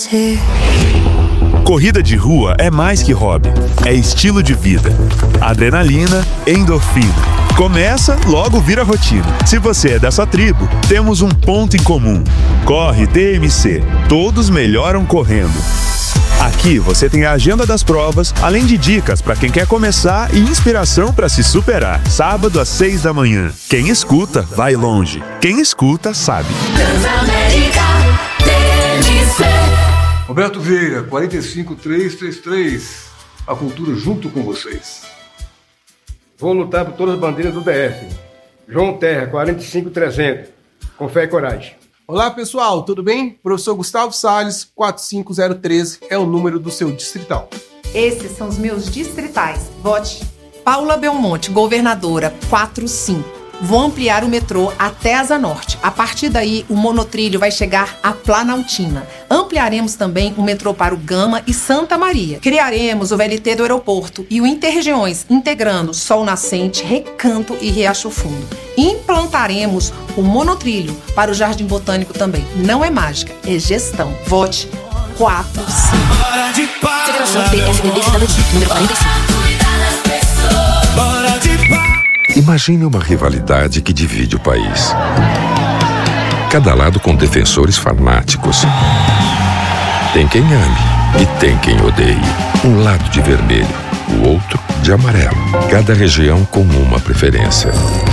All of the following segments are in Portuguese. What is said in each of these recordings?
você. Corrida de rua é mais que hobby, é estilo de vida. Adrenalina, endorfina. Começa, logo vira rotina. Se você é dessa tribo, temos um ponto em comum. Corre DMC. Todos melhoram correndo. Aqui você tem a agenda das provas, além de dicas para quem quer começar e inspiração para se superar. Sábado às 6 da manhã. Quem escuta, vai longe. Quem escuta, sabe. Transamérica DMC. Roberto Vieira, 45333. A cultura junto com vocês. Vou lutar por todas as bandeiras do DF. João Terra, 45300. Com fé e coragem. Olá pessoal, tudo bem? Professor Gustavo Salles, 45013 é o número do seu distrital. Esses são os meus distritais. Vote. Paula Belmonte, governadora, 45. Vou ampliar o metrô até Asa Norte. A partir daí, o monotrilho vai chegar à Planaltina. Ampliaremos também o metrô para o Gama e Santa Maria. Criaremos o VLT do aeroporto e o Interregiões, integrando Sol Nascente, Recanto e Riacho Fundo. Implantaremos o monotrilho para o Jardim Botânico também. Não é mágica, é gestão. Vote 45. Federação PFDB Cidadania, número 45. Imagine uma rivalidade que divide o país. Cada lado com defensores fanáticos. Tem quem ame e tem quem odeie. Um lado de vermelho, o outro de amarelo. Cada região com uma preferência.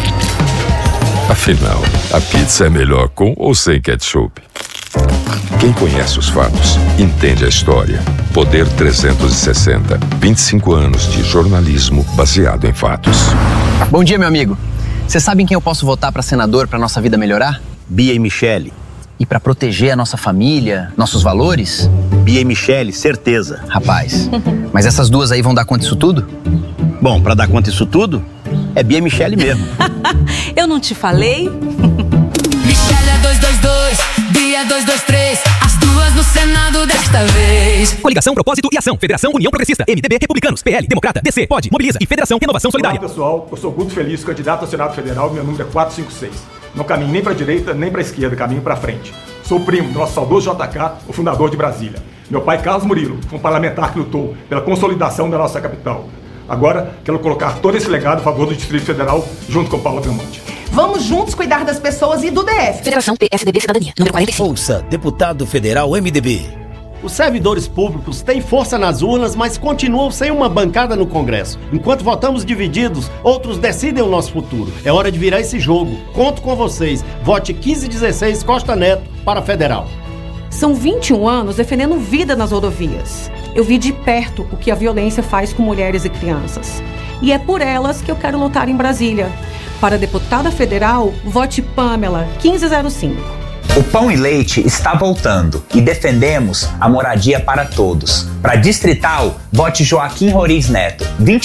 Afinal, a pizza é melhor com ou sem ketchup? Quem conhece os fatos, entende a história. Poder 360. 25 anos de jornalismo baseado em fatos. Bom dia, meu amigo. Você sabe em quem eu posso votar para senador para nossa vida melhorar? Bia e Michele. E para proteger a nossa família, nossos valores? Bia e Michele, certeza. Rapaz, mas essas duas aí vão dar conta disso tudo? Bom, para dar conta disso tudo, é Bia e Michele mesmo. Eu não te falei? Michele é 222, Bia 223. As duas no Senado desta vez. Coligação, Propósito e Ação. Federação União Progressista. MDB, Republicanos, PL, Democrata, DC, POD, Mobiliza e Federação Renovação Solidária. Olá pessoal, eu sou Guto Feliz, candidato ao Senado Federal. Meu número é 456. Não caminho nem para a direita nem para a esquerda, caminho para frente. Sou primo do nosso saudoso JK, o fundador de Brasília. Meu pai, Carlos Murilo, foi um parlamentar que lutou pela consolidação da nossa capital. Agora, quero colocar todo esse legado a favor do Distrito Federal, junto com Paula Belmonte. Vamos juntos cuidar das pessoas e do DF. Federação PFDB Cidadania, número 45. Ouça, deputado federal MDB. Os servidores públicos têm força nas urnas, mas continuam sem uma bancada no Congresso. Enquanto votamos divididos, outros decidem o nosso futuro. É hora de virar esse jogo. Conto com vocês. Vote 1516 Costa Neto para federal. São 21 anos defendendo vida nas rodovias. Eu vi de perto o que a violência faz com mulheres e crianças. E é por elas que eu quero lutar em Brasília. Para deputada federal, vote Pamela 1505. O Pão e Leite está voltando e defendemos a moradia para todos. Para distrital, vote Joaquim Roriz Neto,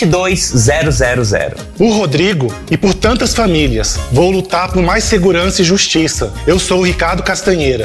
22000. Por Rodrigo e por tantas famílias, vou lutar por mais segurança e justiça. Eu sou o Ricardo Castanheira,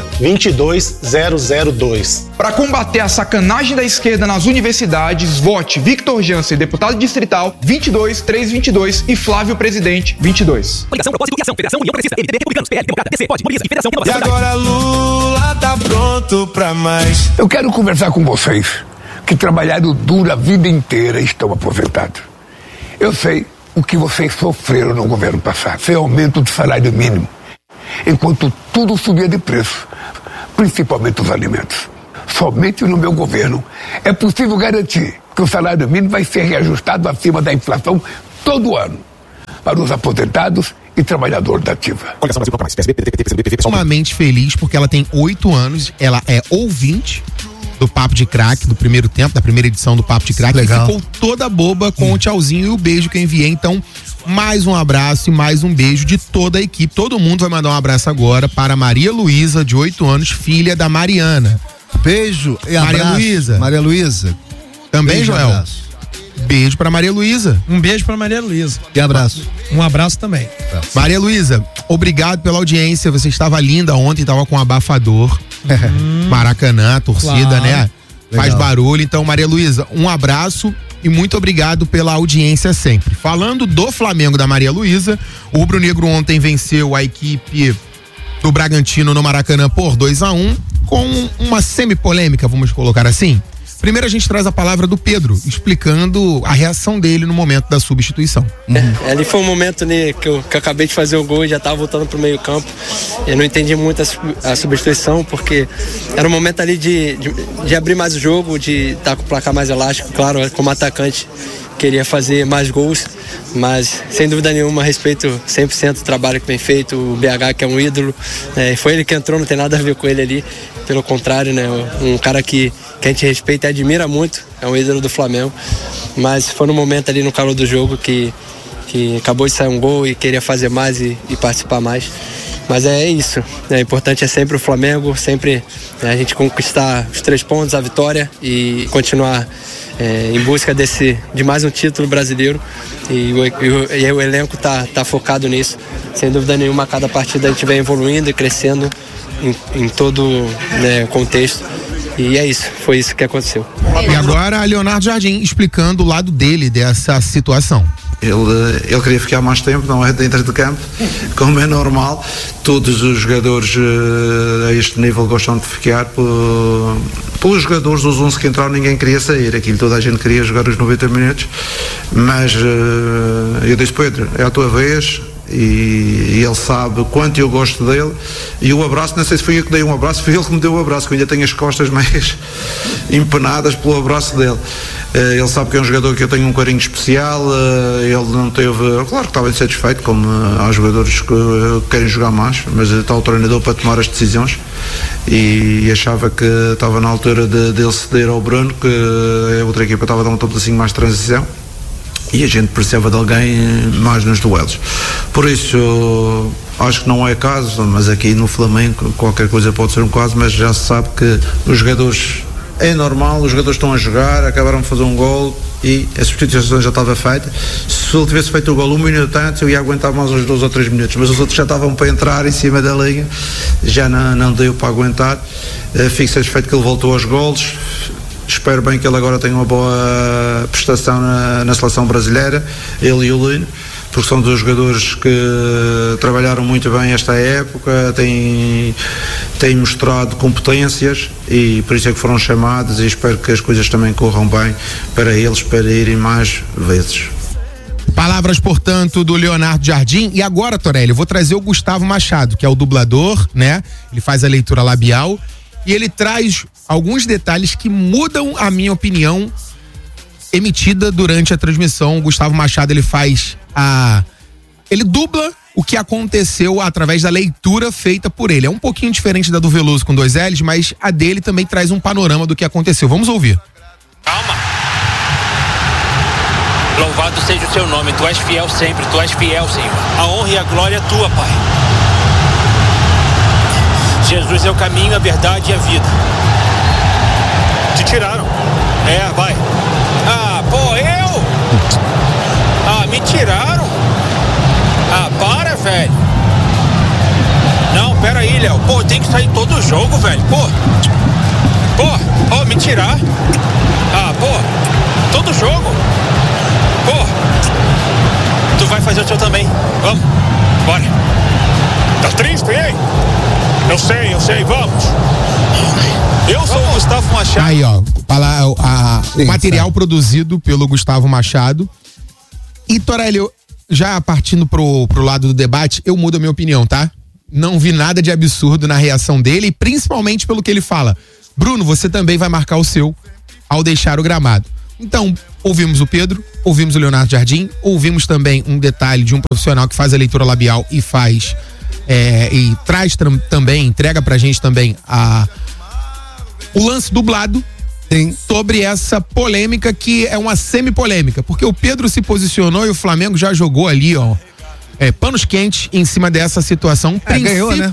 22002. Para combater a sacanagem da esquerda nas universidades, vote Victor Jansen, deputado distrital, 22322 e Flávio Presidente, 22. Coligação, Propósito e Ação. Federação União Progressista. MDB, Republicanos, PL, Democrata, DC, POD, Mobiliza e Federação Renovação Solidária. Agora Lula tá pronto pra mais. Eu quero conversar com vocês que trabalharam duro a vida inteira e estão aposentados. Eu sei o que vocês sofreram no governo passado. Foi aumento do salário mínimo, enquanto tudo subia de preço, principalmente os alimentos. Somente no meu governo é possível garantir que o salário mínimo vai ser reajustado acima da inflação todo ano para os aposentados e trabalhador da ativa. Extremamente feliz porque ela tem 8 anos, ela é ouvinte do Papo de Crack, do primeiro tempo, da primeira edição do Papo de Crack. Legal. E ficou toda boba com o tchauzinho e o beijo que eu enviei. Então, mais um abraço e mais um beijo de toda a equipe. Todo mundo vai mandar um abraço agora para Maria Luísa, de 8 anos, filha da Mariana. Beijo e Maria abraço. Luísa. Maria Luísa. Também, beijo, Joel. Abraço. Beijo pra Maria Luísa. Um beijo pra Maria Luísa. E abraço. Um abraço também. Maria Luísa, obrigado pela audiência. Você estava linda ontem, estava com um abafador. Maracanã, torcida, claro, né? Legal. Faz barulho. Então, Maria Luísa, um abraço e muito obrigado pela audiência sempre. Falando do Flamengo da Maria Luísa, o Rubro Negro ontem venceu a equipe do Bragantino no Maracanã por 2-1. com uma semi-polêmica, vamos colocar assim. Primeiro a gente traz a palavra do Pedro, explicando a reação dele no momento da substituição. Ali foi um momento ali que eu acabei de fazer o gol e já estava voltando pro meio campo. Eu não entendi muito a substituição, porque era um momento ali de abrir mais o jogo, de estar com o placar mais elástico. Claro, como atacante, queria fazer mais gols, mas sem dúvida nenhuma respeito 100% o trabalho que vem feito, o BH que é um ídolo, foi ele que entrou, não tem nada a ver com ele ali, pelo contrário, né, um cara que a gente respeita e admira muito, é um ídolo do Flamengo, mas foi no momento ali no calor do jogo que acabou de sair um gol e queria fazer mais e participar mais. Mas é isso, o importante é sempre o Flamengo, sempre a gente conquistar os 3 pontos, a vitória e continuar em busca de mais um título brasileiro e o elenco tá focado nisso. Sem dúvida nenhuma, a cada partida a gente vem evoluindo e crescendo em todo o contexto. E é isso, foi isso que aconteceu. E agora Leonardo Jardim explicando o lado dele dessa situação. Ele queria ficar mais tempo, não é dentro de campo, como é normal. Todos os jogadores a este nível gostam de ficar. Pelos jogadores, os 11 que entraram, ninguém queria sair. Aquilo toda a gente queria jogar os 90 minutos. Mas eu disse: Pedro, é a tua vez. E ele sabe quanto eu gosto dele. E o abraço, não sei se foi eu que dei um abraço, foi ele que me deu o abraço, que eu ainda tenho as costas mais empenadas pelo abraço dele. Ele sabe que é um jogador que eu tenho um carinho especial. Ele não teve, claro que estava insatisfeito, como há jogadores que querem jogar mais, mas está o treinador para tomar as decisões e achava que estava na altura dele ceder ao Bruno, que a outra equipa estava a dar um toquezinho mais de transição e a gente precisava de alguém mais nos duelos. Por isso acho que não é caso, mas aqui no Flamengo qualquer coisa pode ser um caso, mas já se sabe que os jogadores, é normal, os jogadores estão a jogar, acabaram de fazer um gol e a substituição já estava feita. Se ele tivesse feito o gol 1 minuto antes, eu ia aguentar mais uns 2 ou 3 minutos, mas os outros já estavam para entrar em cima da linha, já não deu para aguentar. Fico satisfeito que ele voltou aos golos. Espero bem que ele agora tenha uma boa prestação na seleção brasileira, ele e o Lino, porque são 2 jogadores que trabalharam muito bem esta época, têm mostrado competências e por isso é que foram chamados, e espero que as coisas também corram bem para eles, para irem mais vezes. Palavras, portanto, do Leonardo Jardim. E agora, Torelli, eu vou trazer o Gustavo Machado, que é o dublador, né? Ele faz a leitura labial e ele traz alguns detalhes que mudam a minha opinião emitida durante a transmissão. O Gustavo Machado, ele dubla o que aconteceu através da leitura feita por ele. É um pouquinho diferente da do Veloso com 2 L's, mas a dele também traz um panorama do que aconteceu. Vamos ouvir. Calma. Louvado seja o seu nome, tu és fiel sempre, tu és fiel, Senhor. A honra e a glória é tua, Pai. Jesus é o caminho, a verdade e a vida. Te tiraram. Vai. Eu? Me tiraram? Para, velho. Não, pera aí, Léo. Tem que sair todo o jogo, velho. Me tirar? Todo jogo? Tu vai fazer o seu também. Vamos, bora. Tá triste, hein? Eu sei, vamos. Eu sou o Gustavo Machado. Aí, ó, o material produzido pelo Gustavo Machado. E, Torelli, já partindo pro lado do debate, eu mudo a minha opinião, tá? Não vi nada de absurdo na reação dele, e principalmente pelo que ele fala. Bruno, você também vai marcar o seu ao deixar o gramado. Então, ouvimos o Pedro, ouvimos o Leonardo Jardim, ouvimos também um detalhe de um profissional que faz a leitura labial e faz e traz também, entrega pra gente também o lance dublado. Sim. Sobre essa polêmica que é uma semi-polêmica, porque o Pedro se posicionou e o Flamengo já jogou ali, ó, panos quentes em cima dessa situação. Ganhou, né?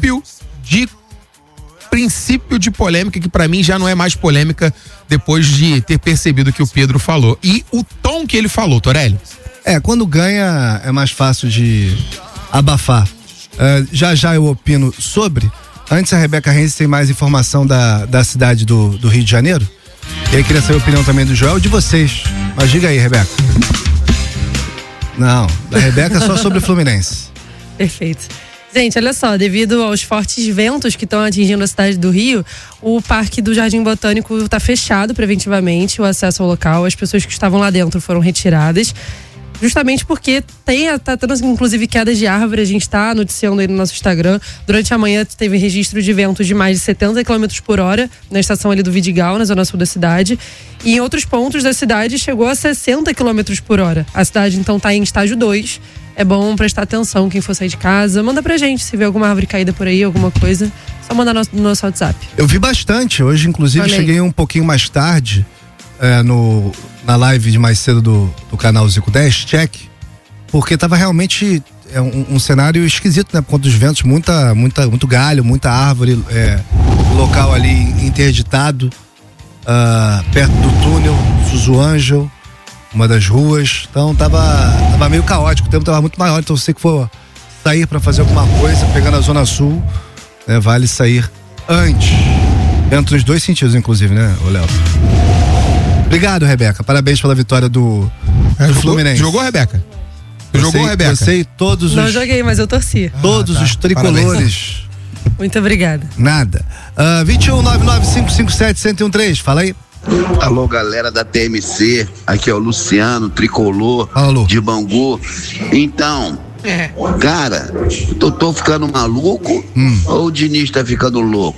Princípio de polêmica que pra mim já não é mais polêmica depois de ter percebido o que o Pedro falou e o tom que ele falou, Torelli. Quando ganha é mais fácil de abafar. Já eu opino sobre. Antes a Rebeca Renzi tem mais informação da cidade do Rio de Janeiro. E aí queria saber a opinião também do Joel, de vocês. Mas diga aí, Rebeca. Não, da Rebeca só sobre o Fluminense. Perfeito. Gente, olha só, devido aos fortes ventos que estão atingindo a cidade do Rio, o Parque do Jardim Botânico está fechado preventivamente, o acesso ao local. As pessoas que estavam lá dentro foram retiradas, justamente porque tá tendo inclusive quedas de árvore. A gente está noticiando aí no nosso Instagram. Durante a manhã teve registro de ventos de mais de 70 km por hora na estação ali do Vidigal, na zona sul da cidade. E em outros pontos da cidade chegou a 60 km por hora. A cidade então está em estágio 2. É bom prestar atenção, quem for sair de casa, manda pra gente, se vê alguma árvore caída por aí, alguma coisa, só mandar no nosso WhatsApp. Eu vi bastante, hoje inclusive cheguei um pouquinho mais tarde, na live de mais cedo do canal Zico 10, check, porque tava realmente um cenário esquisito, né, por conta dos ventos, muito galho, muita árvore, local ali interditado, perto do túnel, Suzu Ângel, uma das ruas, então tava meio caótico, o tempo tava muito maior, então se você que for sair pra fazer alguma coisa, pegando a Zona Sul, né, vale sair antes, dentro dos dois sentidos, inclusive, né, ô Léo? Obrigado, Rebeca, parabéns pela vitória do Fluminense. Jogou, Rebeca? Jogou, Rebeca? Você e todos os... Não joguei, mas eu torci. Todos os tricolores. Muito obrigada. Nada. 2199557113, fala aí. Alô, galera da TMC, aqui é o Luciano, tricolor de Bangu. Então, cara, eu tô ficando maluco ou o Diniz tá ficando louco?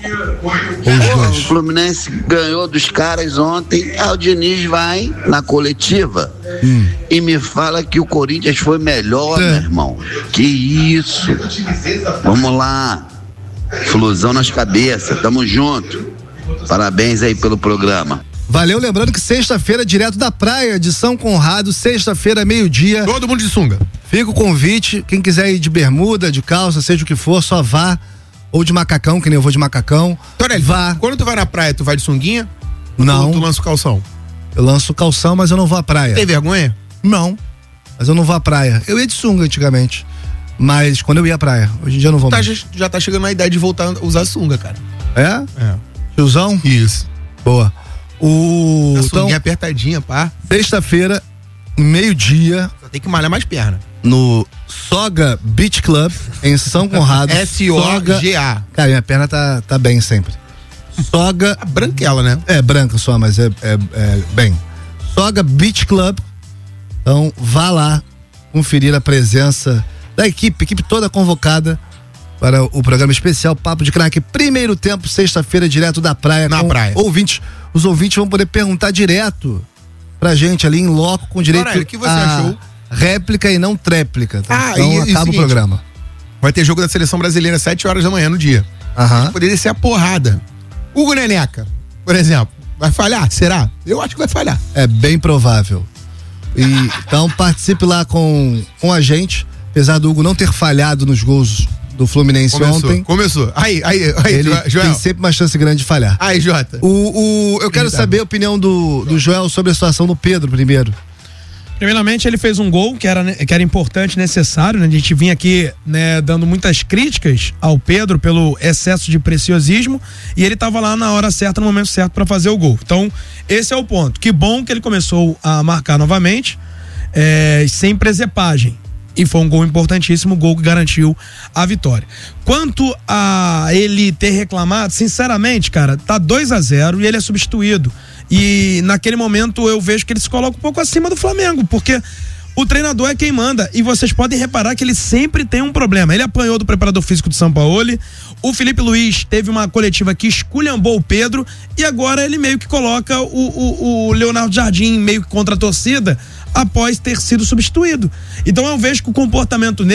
O Fluminense ganhou dos caras ontem, o Diniz vai na coletiva e me fala que o Corinthians foi melhor, meu irmão. Que isso? Vamos lá, Flusão nas cabeças, tamo junto. Parabéns aí pelo programa. Valeu, lembrando que sexta-feira, direto da praia de São Conrado, sexta-feira, meio-dia. Todo mundo de sunga. Fica o convite, quem quiser ir de bermuda, de calça, seja o que for, só vá. Ou de macacão, que nem eu vou de macacão. Torelli, vá. Quando tu vai na praia, tu vai de sunguinha? Não. Tu lança o calção? Eu lanço o calção, mas eu não vou à praia. Tem vergonha? Não, mas eu não vou à praia. Eu ia de sunga antigamente, mas quando eu ia à praia, hoje em dia eu não vou mais. Já tá chegando na idade de voltar a usar sunga, cara. É? Tiozão? Isso. Boa. Então, apertadinha, pá. Sexta-feira, meio-dia. Só tem que malhar mais perna. No Soga Beach Club, em São Conrado. S-O-G-A. Cara, minha perna tá bem sempre. Soga. Branquela, né? É branca só, mas é bem. Soga Beach Club. Então, vá lá conferir a presença da equipe toda convocada para o programa especial Papo de Craque, primeiro tempo, sexta-feira, direto da praia. Na praia. Os ouvintes vão poder perguntar direto pra gente ali em loco, com direito o que você achou? Réplica e não tréplica. Tá? Então acaba seguinte, o programa. Vai ter jogo da seleção brasileira às 7 horas da manhã no dia. Poderia ser a porrada. Hugo Neneca, por exemplo, vai falhar? Será? Eu acho que vai falhar. É bem provável. Então participe lá com a gente, apesar do Hugo não ter falhado nos gols do Fluminense ontem. Começou. Aí, ele Joel. tem sempre uma chance grande de falhar. Aí, Jota. Eu quero saber a opinião do Joel sobre a situação do Pedro primeiro. Primeiramente, ele fez um gol que era importante, necessário, né? A gente vinha aqui, né, dando muitas críticas ao Pedro pelo excesso de preciosismo, e ele estava lá na hora certa, no momento certo para fazer o gol. Então, esse é o ponto. Que bom que ele começou a marcar novamente, sem presepagem. E foi um gol importantíssimo, gol que garantiu a vitória. Quanto a ele ter reclamado, sinceramente, cara, tá 2-0 e ele é substituído. E naquele momento eu vejo que ele se coloca um pouco acima do Flamengo, porque o treinador é quem manda. E vocês podem reparar que ele sempre tem um problema. Ele apanhou do preparador físico do Sampaoli. O Felipe Luiz teve uma coletiva que esculhambou o Pedro. E agora ele meio que coloca o Leonardo Jardim meio que contra a torcida, após ter sido substituído. Então eu vejo que o comportamento